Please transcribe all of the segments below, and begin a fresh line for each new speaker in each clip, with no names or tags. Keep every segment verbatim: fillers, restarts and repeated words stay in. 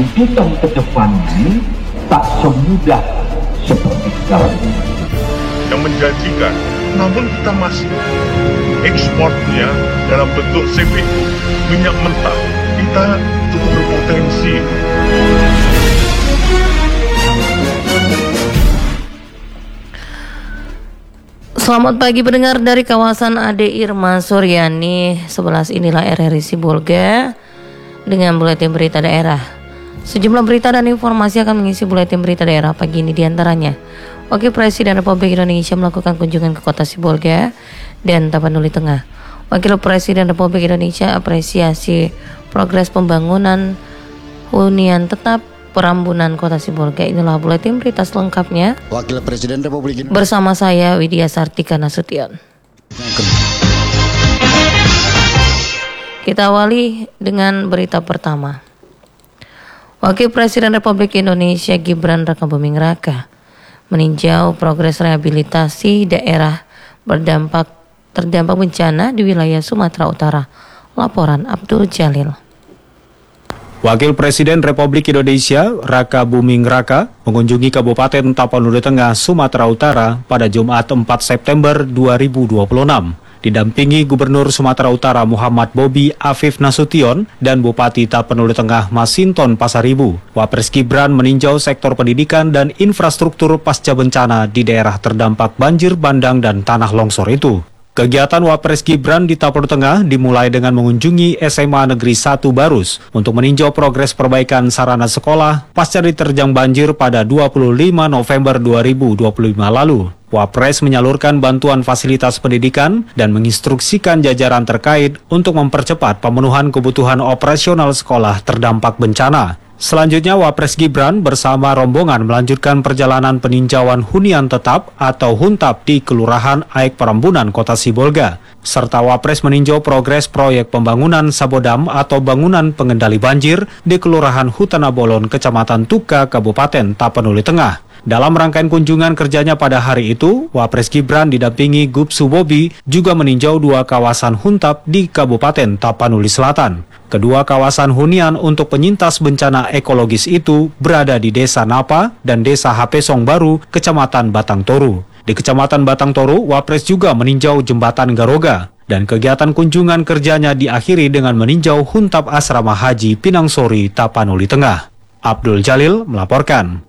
kehidupan ke depan ini tak semudah seperti sekarang ini.
Yang menjanjikan, namun kita masih ekspornya dalam bentuk C P U, minyak mentah, kita cukup berpotensi.
Selamat pagi pendengar dari kawasan Ade Irma Suryani sebelas, inilah R R I Sibolga dengan buletin berita daerah. Sejumlah berita dan informasi akan mengisi buletin berita daerah pagi ini, diantaranya Wakil Presiden Republik Indonesia melakukan kunjungan ke kota Sibolga dan Tapanuli Tengah. Wakil Presiden Republik Indonesia apresiasi progres pembangunan hunian tetap Perambunan Kota Sibolga. Inilah buletin berita selengkapnya.
Wakil Presiden Republik Indonesia
bersama saya Widya Sartika Nasution. Kita awali dengan berita pertama. Wakil Presiden Republik Indonesia Gibran Rakabuming Raka meninjau progres rehabilitasi daerah berdampak terdampak bencana di wilayah Sumatera Utara. Laporan Abdul Jalil.
Wakil Presiden Republik Indonesia Rakabuming Raka mengunjungi Kabupaten Tapanuli Tengah, Sumatera Utara pada Jumat empat September dua ribu dua puluh enam. Didampingi Gubernur Sumatera Utara Muhammad Bobi Afif Nasution dan Bupati Tapanuli Tengah Masinton Pasaribu. Wapres Gibran meninjau sektor pendidikan dan infrastruktur pasca bencana di daerah terdampak banjir bandang dan tanah longsor itu. Kegiatan Wapres Gibran di Tapanuli Tengah dimulai dengan mengunjungi S M A Negeri satu Barus untuk meninjau progres perbaikan sarana sekolah pasca diterjang banjir pada dua puluh lima November dua ribu dua puluh lima lalu. Wapres menyalurkan bantuan fasilitas pendidikan dan menginstruksikan jajaran terkait untuk mempercepat pemenuhan kebutuhan operasional sekolah terdampak bencana. Selanjutnya, Wapres Gibran bersama rombongan melanjutkan perjalanan peninjauan hunian tetap atau huntap di Kelurahan Aek Perambunan Kota Sibolga. Serta Wapres meninjau progres proyek pembangunan Sabodam atau bangunan pengendali banjir di Kelurahan Hutanabolon, Kecamatan Tuka, Kabupaten Tapanuli Tengah. Dalam rangkaian kunjungan kerjanya pada hari itu, Wapres Gibran didampingi Gubsu Bobi juga meninjau dua kawasan huntap di Kabupaten Tapanuli Selatan. Kedua kawasan hunian untuk penyintas bencana ekologis itu berada di Desa Napa dan Desa Hapesong Baru, Kecamatan Batang Toru. Di Kecamatan Batang Toru, Wapres juga meninjau Jembatan Garoga. Dan kegiatan kunjungan kerjanya diakhiri dengan meninjau huntap Asrama Haji Pinangsori, Tapanuli Tengah. Abdul Jalil melaporkan.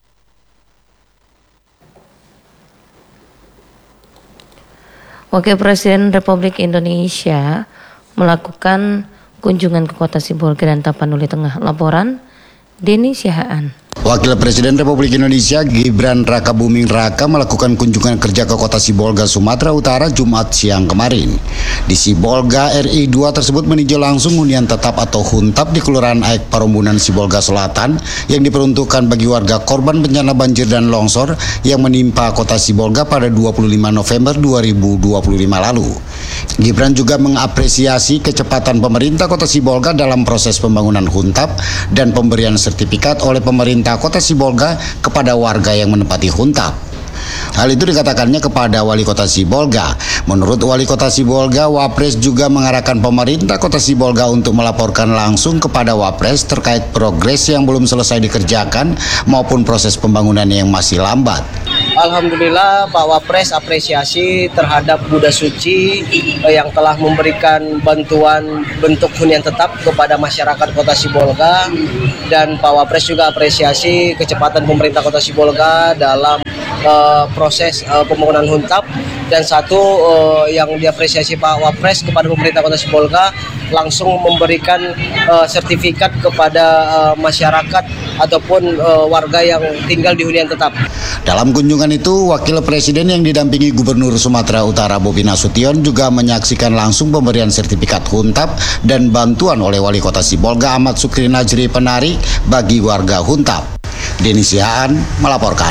Wakil Presiden Republik Indonesia melakukan kunjungan ke kota Sibolga dan Tapanuli Tengah. Laporan Denny Sihaan.
Wakil Presiden Republik Indonesia Gibran Rakabuming Raka melakukan kunjungan kerja ke kota Sibolga, Sumatera Utara Jumat siang kemarin. Di Sibolga, R I dua tersebut meninjau langsung hunian tetap atau huntap di Kelurahan Aek Perambunan Sibolga Selatan yang diperuntukkan bagi warga korban bencana banjir dan longsor yang menimpa kota Sibolga pada dua puluh lima November dua ribu dua puluh lima lalu. Gibran juga mengapresiasi kecepatan pemerintah kota Sibolga dalam proses pembangunan huntap dan pemberian sertifikat oleh pemerintah Kota Sibolga kepada warga yang menempati huntap. Hal itu dikatakannya kepada Wali Kota Sibolga. Menurut Wali Kota Sibolga, Wapres juga mengarahkan pemerintah Kota Sibolga untuk melaporkan langsung kepada Wapres terkait progres yang belum selesai dikerjakan maupun proses pembangunan yang masih lambat.
Alhamdulillah Pak Wapres apresiasi terhadap Buddha Suci eh, yang telah memberikan bantuan bentuk hunian tetap kepada masyarakat Kota Sibolga, dan Pak Wapres juga apresiasi kecepatan pemerintah Kota Sibolga dalam uh, proses uh, pembangunan huntap. Dan satu uh, yang diapresiasi Pak Wapres kepada pemerintah Kota Sibolga, langsung memberikan uh, sertifikat kepada uh, masyarakat ataupun uh, warga yang tinggal di hunian tetap.
Dalam kunjungan itu, Wakil Presiden yang didampingi Gubernur Sumatera Utara Bobi Nasution juga menyaksikan langsung pemberian sertifikat huntap dan bantuan oleh Wali Kota Sibolga Ahmad Sukri Najri Penari bagi warga huntap. Denny Sihaan melaporkan.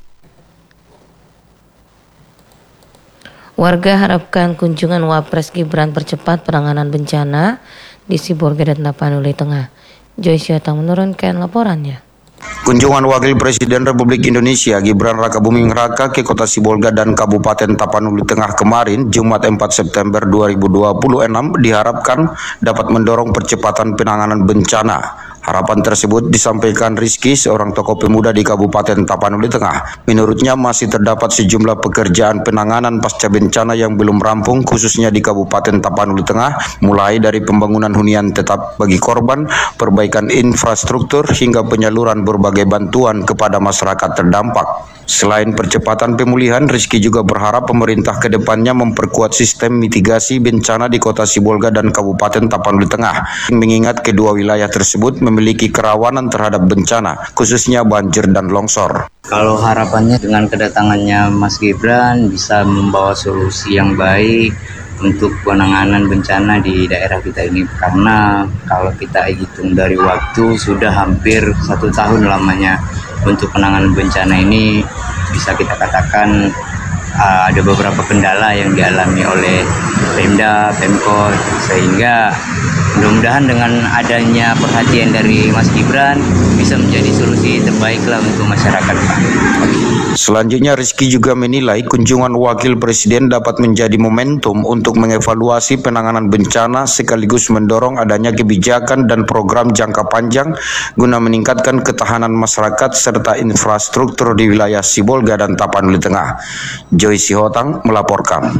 Warga harapkan kunjungan Wapres Gibran percepat penanganan bencana di Sibolga dan Tapanuli Tengah. Joyce Yotang menurunkan laporannya.
Kunjungan Wakil Presiden Republik Indonesia Gibran Rakabuming Raka ke Kota Sibolga dan Kabupaten Tapanuli Tengah kemarin, Jumat empat September dua ribu dua puluh enam, diharapkan dapat mendorong percepatan penanganan bencana. Harapan tersebut disampaikan Rizky, seorang tokoh pemuda di Kabupaten Tapanuli Tengah. Menurutnya masih terdapat sejumlah pekerjaan penanganan pasca bencana yang belum rampung, khususnya di Kabupaten Tapanuli Tengah, mulai dari pembangunan hunian tetap bagi korban, perbaikan infrastruktur, hingga penyaluran berbagai bantuan kepada masyarakat terdampak. Selain percepatan pemulihan, Rizky juga berharap pemerintah ke depannya memperkuat sistem mitigasi bencana di Kota Sibolga dan Kabupaten Tapanuli Tengah, mengingat kedua wilayah tersebut memiliki kerawanan terhadap bencana, khususnya banjir dan longsor.
Kalau harapannya dengan kedatangannya Mas Gibran bisa membawa solusi yang baik untuk penanganan bencana di daerah kita ini, karena kalau kita hitung dari waktu sudah hampir satu tahun lamanya untuk penanganan bencana ini, bisa kita katakan uh, ada beberapa kendala yang dialami oleh Pemda, Pemkot, sehingga mudah-mudahan dengan adanya perhatian dari Mas Gibran bisa menjadi solusi terbaiklah untuk masyarakat.
Selanjutnya, Rizky juga menilai kunjungan Wakil Presiden dapat menjadi momentum untuk mengevaluasi penanganan bencana sekaligus mendorong adanya kebijakan dan program jangka panjang guna meningkatkan ketahanan masyarakat serta infrastruktur di wilayah Sibolga dan Tapanuli Tengah. Joy Sihotang melaporkan.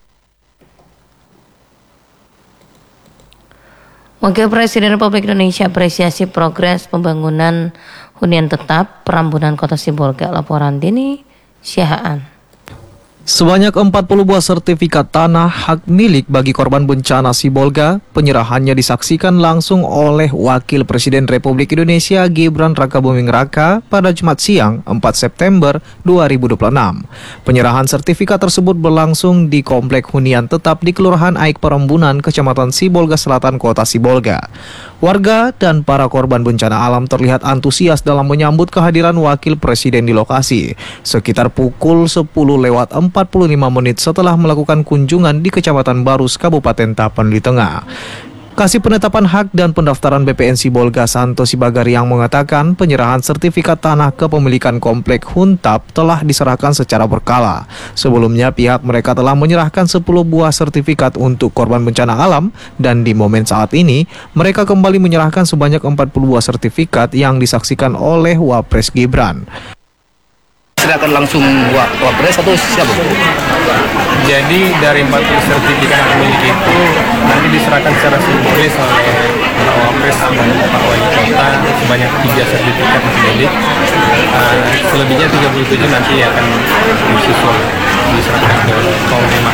Wakil Presiden Republik Indonesia apresiasi progres pembangunan hunian tetap Perambunan Kota Sibolga. Laporan Dini Syahaan.
Sebanyak empat puluh buah sertifikat tanah hak milik bagi korban bencana Sibolga, penyerahannya disaksikan langsung oleh Wakil Presiden Republik Indonesia Gibran Rakabuming Raka pada Jumat siang empat September dua ribu dua puluh enam. Penyerahan sertifikat tersebut berlangsung di Komplek Hunian Tetap di Kelurahan Aik Perambunan, Kecamatan Sibolga Selatan, Kota Sibolga. Warga dan para korban bencana alam terlihat antusias dalam menyambut kehadiran Wakil Presiden di lokasi. Sekitar pukul sepuluh lewat empat puluh lima menit setelah melakukan kunjungan di Kecamatan Barus, Kabupaten Tapanuli Tengah. Kasih Penetapan Hak dan Pendaftaran B P N Sibolga Santo Sibagari yang mengatakan penyerahan sertifikat tanah kepemilikan Komplek Huntap telah diserahkan secara berkala. Sebelumnya pihak mereka telah menyerahkan sepuluh buah sertifikat untuk korban bencana alam, dan di momen saat ini mereka kembali menyerahkan sebanyak empat puluh buah sertifikat yang disaksikan oleh Wapres Gibran.
Serahkan langsung Wapres atau siapa? Jadi dari empat puluh sertifikat yang dimiliki itu nanti diserahkan secara simbolis oleh Pak Wapres dan Pak Wali Kota sebanyak tiga sertifikat milik. Uh, selebihnya tiga puluh tujuh nanti akan disusul diserahkan ke penerima.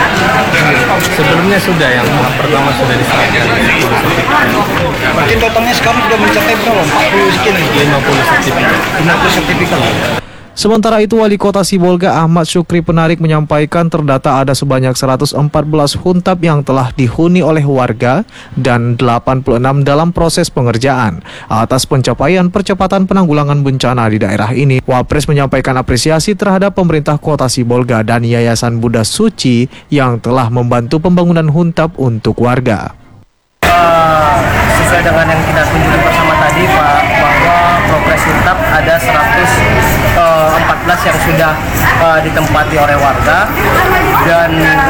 Sebelumnya sudah, yang tahap pertama sudah diserahkan sepuluh sertifikat.
Mungkin totalnya sekarang sudah mencapai berapa? empat puluh sekian?
lima puluh sertifikat.
lima puluh sertifikat.
Sementara itu, Wali Kota Sibolga Ahmad Syukri Penarik menyampaikan terdata ada sebanyak seratus empat belas huntap yang telah dihuni oleh warga dan delapan puluh enam dalam proses pengerjaan. Atas pencapaian percepatan penanggulangan bencana di daerah ini, Wapres menyampaikan apresiasi terhadap pemerintah Kota Sibolga dan Yayasan Buddha Suci yang telah membantu pembangunan huntap untuk warga.
Uh, sesuai dengan yang kita tunjukkan bersama tadi, Pak, bahwa progres huntap ada seratus empat belas yang sudah uh, ditempati oleh warga dan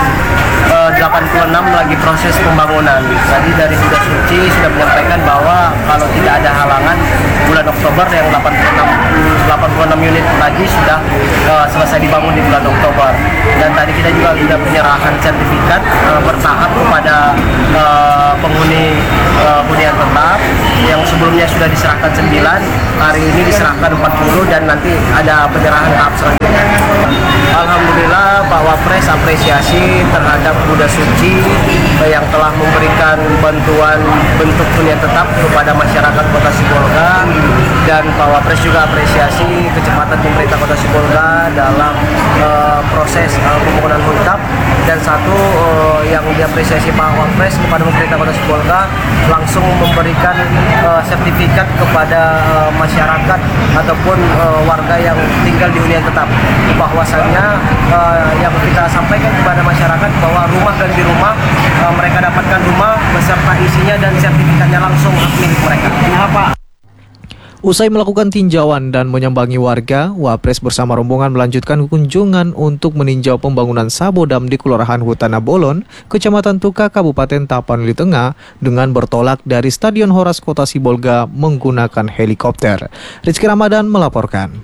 uh, delapan puluh enam lagi proses pembangunan. Tadi dari Buddha Suci sudah menyampaikan bahwa kalau tidak ada halangan bulan Oktober yang delapan puluh enam unit lagi sudah uh, selesai dibangun di bulan Oktober. Dan tadi kita juga sudah penyerahan sertifikat uh, bertahap kepada uh, penghuni uh, hunian tetap yang sebelumnya sudah diserahkan sembilan, hari ini diserahkan empat puluh dan nanti ada penyerahan tahap selanjutnya. Alhamdulillah Pak Wapres apresiasi terhadap Buddha Suci yang telah memberikan bantuan bentuk hunian tetap kepada masyarakat Kota Sibolga, dan Pak Wapres juga apresiasi kecepatan pemerintah Kota Sibolga dalam uh, proses uh, pembangunan huntap. Dan satu uh, yang diapresiasi Pak Wapres kepada pemerintah Kota Sibolga langsung memberikan uh, sertifikat kepada uh, masyarakat ataupun uh, warga yang tinggal di hunian tetap, bahwasannya uh, yang kita sampaikan kepada masyarakat bahwa rumah dan di rumah uh, mereka dapatkan rumah beserta isinya dan sertifikatnya langsung hak milik mereka. Nah, Pak.
Usai melakukan tinjauan dan menyambangi warga, Wapres bersama rombongan melanjutkan kunjungan untuk meninjau pembangunan Sabodam di Kelurahan Hutana Bolon, Kecamatan Tuka, Kabupaten Tapanuli Tengah dengan bertolak dari Stadion Horas Kota Sibolga menggunakan helikopter. Rizky Ramadan melaporkan.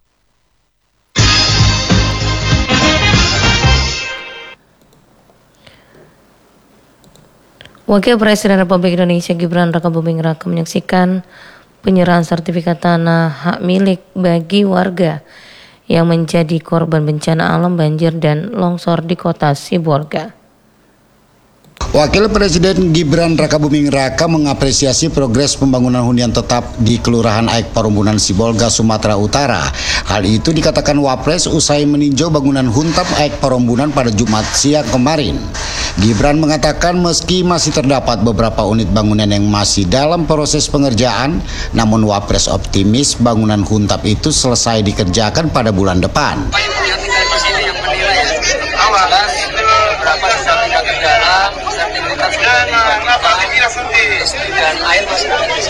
Wakil Presiden Republik Indonesia Gibran Rakabuming Raka menyaksikan penyerahan sertifikat tanah hak milik bagi warga yang menjadi korban bencana alam banjir dan longsor di kota Sibolga.
Wakil Presiden Gibran Rakabuming Raka mengapresiasi progres pembangunan hunian tetap di Kelurahan Aek Parumbunan Sibolga, Sumatera Utara. Hal itu dikatakan Wapres usai meninjau bangunan Huntap Aek Parumbunan pada Jumat siang kemarin. Gibran mengatakan meski masih terdapat beberapa unit bangunan yang masih dalam proses pengerjaan, namun Wapres optimis bangunan Huntap itu selesai dikerjakan pada bulan depan.
Dan air masih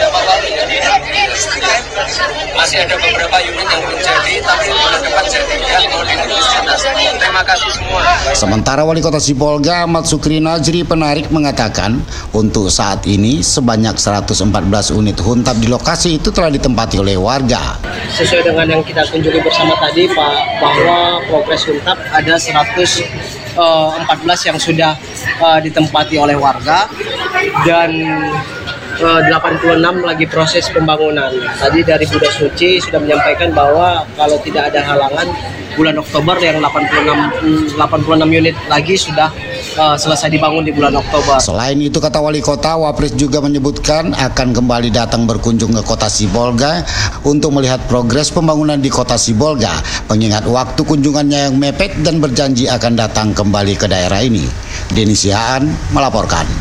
masih ada beberapa unit yang belum jadi, tapi bulan depan sertifikat mau diluluskan. Terima kasih semua.
Sementara Wali Kota Sibolga Ahmad Sukri Najri Penarik mengatakan untuk saat ini sebanyak seratus empat belas unit Huntap di lokasi itu telah ditempati oleh warga.
Sesuai dengan yang kita kunjungi bersama tadi Pak, bahwa progres Huntap ada seratus empat belas yang sudah uh, ditempati oleh warga dan uh, delapan puluh enam lagi proses pembangunan. Tadi dari Buddha Suci sudah menyampaikan bahwa kalau tidak ada halangan bulan Oktober yang delapan puluh enam unit lagi sudah uh, selesai dibangun di bulan Oktober.
Selain itu, kata Wali Kota, Wapres juga menyebutkan akan kembali datang berkunjung ke Kota Sibolga untuk melihat progres pembangunan di Kota Sibolga, mengingat waktu kunjungannya yang mepet dan berjanji akan datang kembali ke daerah ini. Denny Sihaan melaporkan.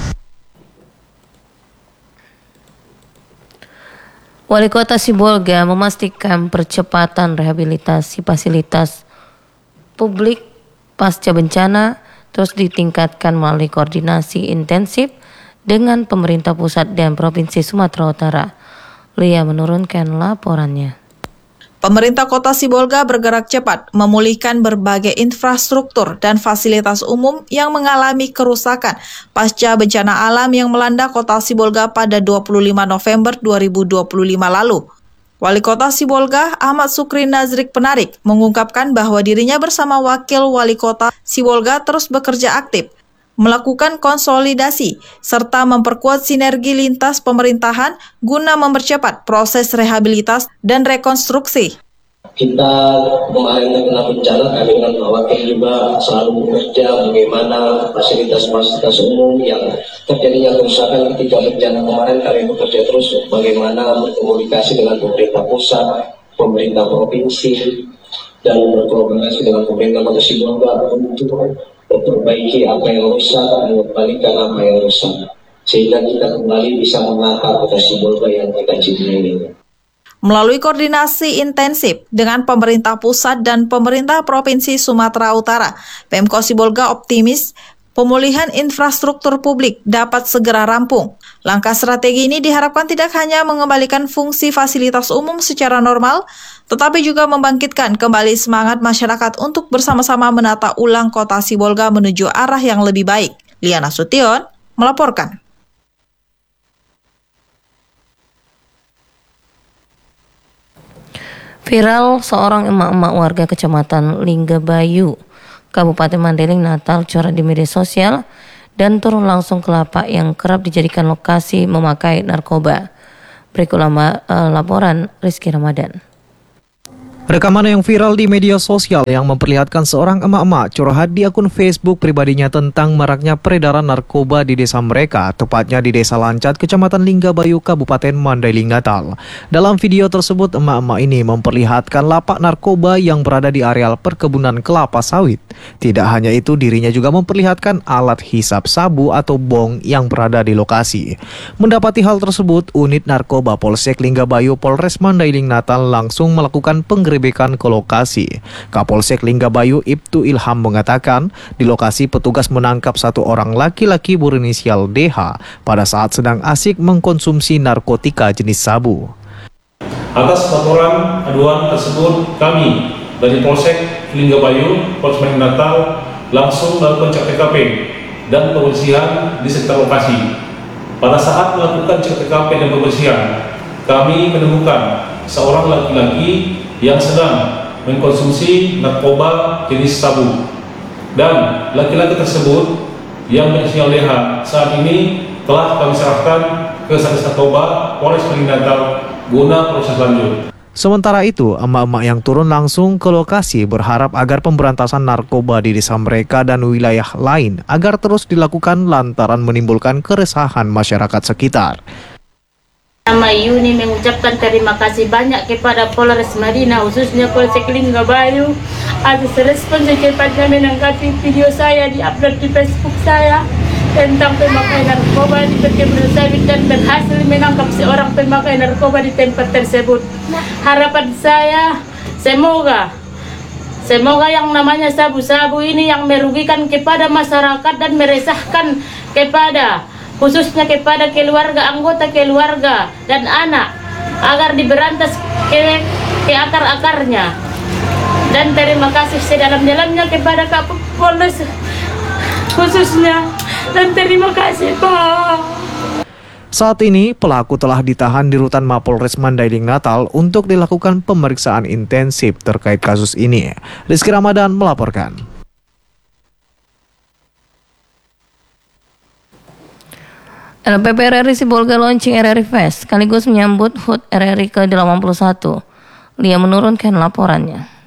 Wali Kota Sibolga memastikan percepatan rehabilitasi fasilitas publik pasca bencana terus ditingkatkan melalui koordinasi intensif dengan pemerintah pusat dan Provinsi Sumatera Utara. Lia menurunkan laporannya.
Pemerintah Kota Sibolga bergerak cepat memulihkan berbagai infrastruktur dan fasilitas umum yang mengalami kerusakan pasca bencana alam yang melanda Kota Sibolga pada dua puluh lima November dua ribu dua puluh lima lalu. Wali Kota Sibolga Ahmad Sukri Najri Penarik mengungkapkan bahwa dirinya bersama Wakil Wali Kota Sibolga terus bekerja aktif, melakukan konsolidasi, serta memperkuat sinergi lintas pemerintahan guna mempercepat proses rehabilitas dan rekonstruksi.
Kita kemarin terkena bencana, kami dengan Wakil juga selalu bekerja bagaimana fasilitas-fasilitas umum yang terjadinya kerusakan ketika bencana kemarin. Kami bekerja terus bagaimana berkomunikasi dengan pemerintah pusat, pemerintah provinsi, dan berkolaborasi dengan pemerintah Kota Sibolga untuk memperbaiki apa yang rusak dan mengembalikan apa yang rusak, sehingga kita kembali bisa menata Kota Sibolga yang kita cintai ini.
Melalui koordinasi intensif dengan pemerintah pusat dan pemerintah Provinsi Sumatera Utara, Pemko Sibolga optimis pemulihan infrastruktur publik dapat segera rampung. Langkah strategi ini diharapkan tidak hanya mengembalikan fungsi fasilitas umum secara normal, tetapi juga membangkitkan kembali semangat masyarakat untuk bersama-sama menata ulang Kota Sibolga menuju arah yang lebih baik. Liana Sution melaporkan.
Viral seorang emak-emak warga Kecamatan Linggabayu, Kabupaten Mandailing, Natal, coret di media sosial dan turun langsung ke lapak yang kerap dijadikan lokasi memakai narkoba. Berikut lama, uh, laporan Rizky Ramadan.
Rekaman yang viral di media sosial yang memperlihatkan seorang emak-emak curhat di akun Facebook pribadinya tentang maraknya peredaran narkoba di desa mereka, tepatnya di Desa Lancat, Kecamatan Linggabayu, Kabupaten Mandailing, Natal. Dalam video tersebut, emak-emak ini memperlihatkan lapak narkoba yang berada di areal perkebunan kelapa sawit. Tidak hanya itu, dirinya juga memperlihatkan alat hisap sabu atau bong yang berada di lokasi. Mendapati hal tersebut, unit narkoba Polsek Linggabayu Polres Mandailing, Natal langsung melakukan penggerebekan ke lokasi. Kapolsek Linggabayu Ibtu Ilham mengatakan, di lokasi petugas menangkap satu orang laki-laki berinisial D H pada saat sedang asik mengkonsumsi narkotika jenis sabu.
Atas laporan aduan tersebut, kami dari Polsek Linggabayu, Polres Maning Natal langsung melakukan cek T K P dan pembersihan di sekitar lokasi. Pada saat melakukan cek T K P dan pembersihan, kami menemukan seorang laki-laki yang sedang mengkonsumsi narkoba jenis sabu, dan laki-laki tersebut yang berinisial D H saat ini telah kami serahkan ke Satgas Narkoba Polres Maning Natal guna proses lanjut.
Sementara itu, emak-emak yang turun langsung ke lokasi berharap agar pemberantasan narkoba di desa mereka dan wilayah lain agar terus dilakukan lantaran menimbulkan keresahan masyarakat sekitar.
Nama Yuni mengucapkan terima kasih banyak kepada Polres Madinah, khususnya Polsek Linggabayu, atas respon secepatnya menanggapi video saya di-upload di Facebook saya tentang pemakai narkoba di perkebunan sawit dan berhasil menangkap seorang pemakai narkoba di tempat tersebut. Harapan saya semoga semoga yang namanya sabu-sabu ini yang merugikan kepada masyarakat dan meresahkan kepada khususnya kepada keluarga, anggota keluarga dan anak agar diberantas ke, ke akar-akarnya. Dan terima kasih sedalam-dalamnya kepada Kak Polres khususnya, dan terima kasih Pak.
Saat ini pelaku telah ditahan di rutan Mapolres Mandailing Natal untuk dilakukan pemeriksaan intensif terkait kasus ini. Rizky Ramadan melaporkan.
L P P R R I Sibolga launching R R I Fest sekaligus menyambut H U T R R I ke delapan puluh satu. Lia menurunkan laporannya.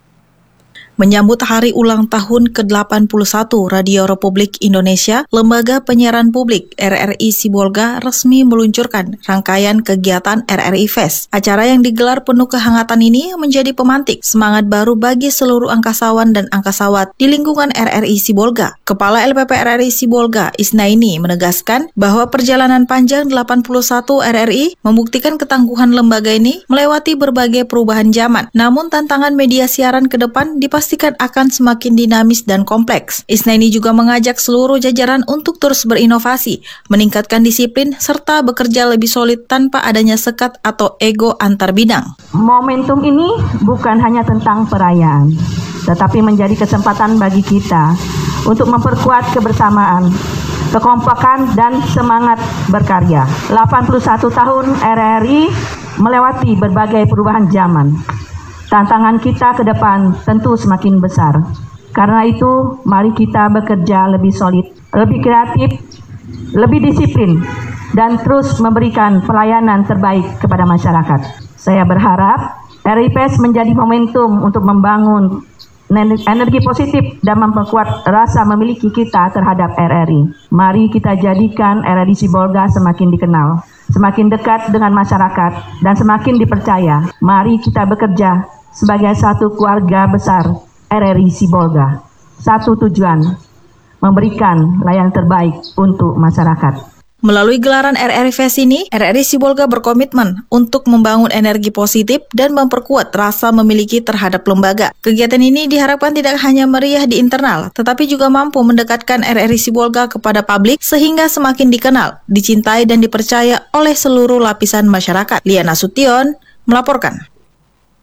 Menyambut hari ulang tahun ke delapan puluh satu Radio Republik Indonesia, Lembaga Penyiaran Publik R R I Sibolga resmi meluncurkan rangkaian kegiatan R R I Fest. Acara yang digelar penuh kehangatan ini menjadi pemantik semangat baru bagi seluruh angkasawan dan angkasawat di lingkungan R R I Sibolga. Kepala L P P R R I Sibolga, Isnaini, menegaskan bahwa perjalanan panjang delapan puluh satu R R I membuktikan ketangguhan lembaga ini melewati berbagai perubahan zaman. Namun tantangan media siaran ke depan dipastikan dipastikan akan semakin dinamis dan kompleks. Isnaini juga mengajak seluruh jajaran untuk terus berinovasi, meningkatkan disiplin, serta bekerja lebih solid tanpa adanya sekat atau ego antar bidang.
Momentum ini bukan hanya tentang perayaan, tetapi menjadi kesempatan bagi kita untuk memperkuat kebersamaan, kekompakan, dan semangat berkarya. delapan puluh satu tahun R R I melewati berbagai perubahan zaman. Tantangan kita ke depan tentu semakin besar. Karena itu, mari kita bekerja lebih solid, lebih kreatif, lebih disiplin, dan terus memberikan pelayanan terbaik kepada masyarakat. Saya berharap R R I Fest menjadi momentum untuk membangun energi positif dan memperkuat rasa memiliki kita terhadap R R I. Mari kita jadikan R R I Sibolga semakin dikenal, semakin dekat dengan masyarakat, dan semakin dipercaya. Mari kita bekerja sebagai satu keluarga besar R R I Sibolga. Satu tujuan, memberikan layanan terbaik untuk masyarakat.
Melalui gelaran R R I Fest ini, R R I Sibolga berkomitmen untuk membangun energi positif dan memperkuat rasa memiliki terhadap lembaga. Kegiatan ini diharapkan tidak hanya meriah di internal, tetapi juga mampu mendekatkan R R I Sibolga kepada publik sehingga semakin dikenal, dicintai, dan dipercaya oleh seluruh lapisan masyarakat. Liana Sution melaporkan.